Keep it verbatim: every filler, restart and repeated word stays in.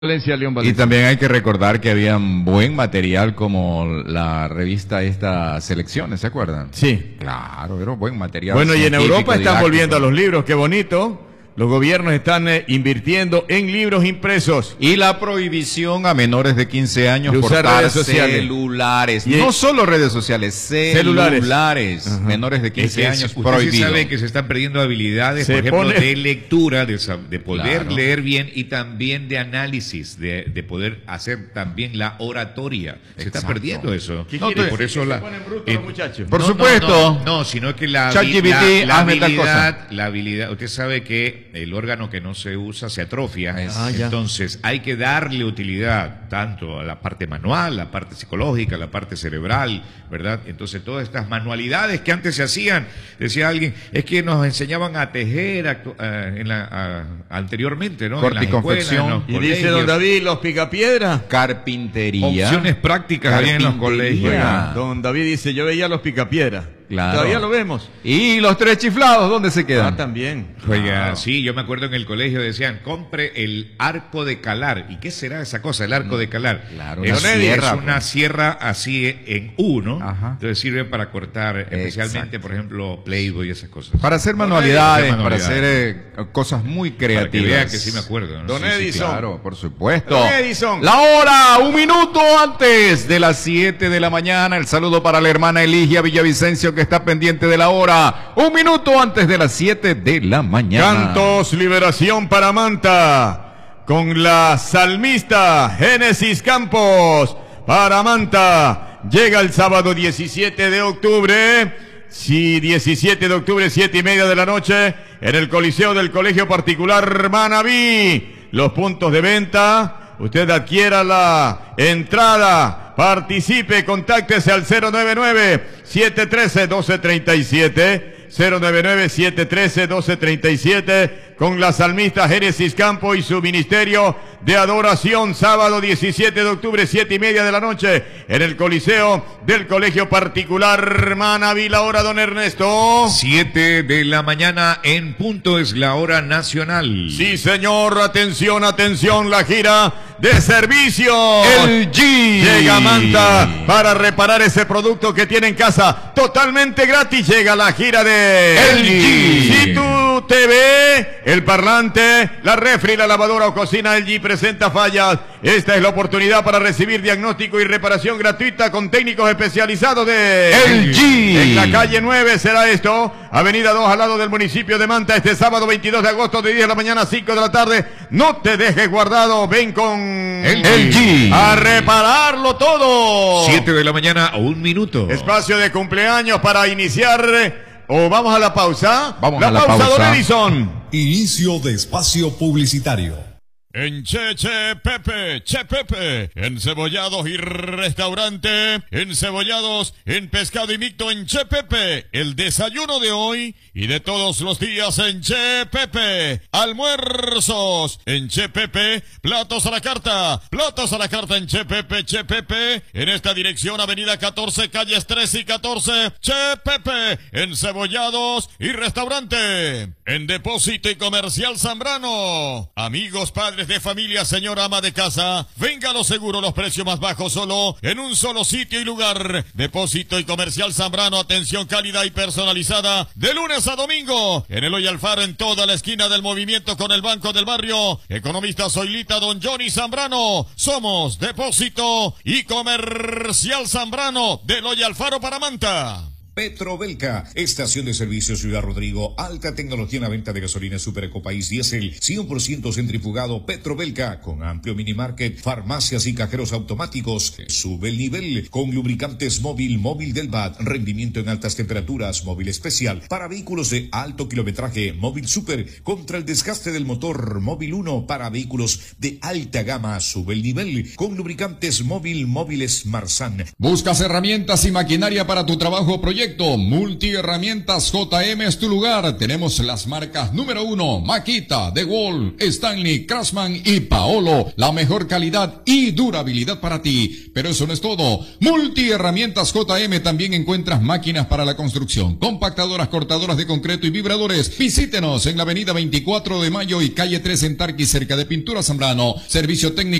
Valencia, León, Y Valencia. también hay que recordar que había buen material como la revista esta Selecciones, ¿se acuerdan? Sí. Claro, era buen material. Bueno, y en Europa están didáctico. volviendo a los libros, qué bonito. Los gobiernos están eh, invirtiendo en libros impresos. Y la prohibición a menores de quince años de usar portar redes sociales. celulares. Y no es... solo redes sociales, celulares. celulares. Menores de quince es que años usted prohibido. Se sabe que se están perdiendo habilidades, Se por ejemplo, pone... de lectura, de, de poder Claro. leer bien y también de análisis, de, de poder hacer también la oratoria. Se Exacto. está perdiendo eso. ¿Qué No, quiere por decir? eso Que la, se ponen brutos eh, los muchachos. Por no, supuesto. No, no, no, sino que la, ChatGPT, la, la hazme tal cosa. habilidad, la habilidad, usted sabe que el órgano que no se usa se atrofia, Ah, ya. entonces hay que darle utilidad tanto a la parte manual, la parte psicológica, la parte cerebral, ¿verdad? Entonces todas estas manualidades que antes se hacían, decía alguien, es que nos enseñaban a tejer actu- uh, en la, uh, anteriormente, ¿no? Corte en y las escuelas, confección. en los Y dice colegios. don David, los picapiedra. Carpintería. Opciones prácticas había en los Carpintería. colegios. Ah. Don David dice, yo veía los picapiedra. Claro. Todavía lo vemos. Y los tres chiflados, ¿dónde se quedan? Ah, también. Oiga, Claro. sí, yo me acuerdo en el colegio decían, compre el arco de calar. ¿Y qué será esa cosa, el arco de calar? Claro, es, una es sierra, una pues. sierra así en U, ¿no? Ajá. Entonces sirve para cortar, especialmente, Exacto. por ejemplo, Playboy y esas cosas. Para hacer Don manualidades, Edison. para hacer eh, cosas muy creativas. Para que vea que sí me acuerdo, ¿no? Don Sí, sí, Edison. Claro, por supuesto. Don Edison. La hora, un minuto antes de las siete de la mañana. El saludo para la hermana Eligia Villavicencio que está pendiente de la hora. Un minuto antes de las siete de la mañana. Cantos Liberación para Manta. Con la salmista Génesis Campos. Para Manta. Llega el sábado diecisiete de octubre. Sí, diecisiete de octubre, siete y media de la noche. En el Coliseo del Colegio Particular Manabí. Los puntos de venta. Usted adquiera la entrada, participe, contáctese al cero nueve nueve, siete uno tres, uno dos tres siete, cero nueve nueve, siete uno tres, uno dos tres siete, con la salmista Génesis Campo y su ministerio de adoración, sábado diecisiete de octubre, siete y media de la noche, en el Coliseo del Colegio Particular Manabí. La hora, don Ernesto. Siete de la mañana en punto es la hora nacional. Sí, señor, atención, atención, la gira de servicio. L G. Llega a Manta para reparar ese producto que tiene en casa totalmente gratis. Llega la gira de L G. Si tu T V, el parlante, la refri, la lavadora o cocina L G presenta fallas, esta es la oportunidad para recibir diagnóstico y reparación gratuita con técnicos especializados de L G. En la calle nueve será esto, avenida dos al lado del municipio de Manta, este sábado veintidós de agosto de diez de la mañana a cinco de la tarde. No te dejes guardado, ven con L G. a repararlo todo. Siete de la mañana a un minuto. Espacio de cumpleaños para iniciar. ¿O vamos a la pausa? Vamos la a la pausa, pausa. don Edison. Inicio de espacio publicitario. En Che Che Pepe, Che Pepe, encebollados y restaurante, encebollados en pescado y mixto en Che Pepe, el desayuno de hoy y de todos los días en Che Pepe, almuerzos en Che Pepe, platos a la carta, platos a la carta en Che Pepe, Che Pepe, en esta dirección avenida catorce, calles trece y catorce, Che Pepe, encebollados y restaurante, en Depósito y Comercial Zambrano, amigos, padres de familia, señora ama de casa, venga lo seguro, los precios más bajos solo en un solo sitio y lugar. Depósito y Comercial Zambrano, atención cálida y personalizada de lunes a domingo en Eloy Alfaro, en toda la esquina del movimiento con el Banco del Barrio. Economista Zoilita, don Johnny Zambrano. Somos Depósito y Comercial Zambrano de Eloy Alfaro para Manta. Petrobelca, estación de servicio Ciudad Rodrigo, alta tecnología en la venta de gasolina Super Ecopaís Diesel, cien por ciento centrifugado. Petrobelca, con amplio minimarket, farmacias y cajeros automáticos. Sube el nivel con lubricantes móvil, móvil del B A T, rendimiento en altas temperaturas, móvil especial para vehículos de alto kilometraje, móvil super contra el desgaste del motor, móvil uno para vehículos de alta gama. Sube el nivel con lubricantes móvil, móviles Marsan. ¿Buscas herramientas y maquinaria para tu trabajo o proyecto? proyecto. Multiherramientas J M es tu lugar. Tenemos las marcas número uno, Makita, DeWalt, Stanley, Craftsman y Paolo. La mejor calidad y durabilidad para ti. Pero eso no es todo. Multiherramientas J M también encuentras máquinas para la construcción, compactadoras, cortadoras de concreto y vibradores. Visítenos en la avenida veinticuatro de mayo y calle tres en Tarqui, cerca de Pintura Zambrano. Servicio técnico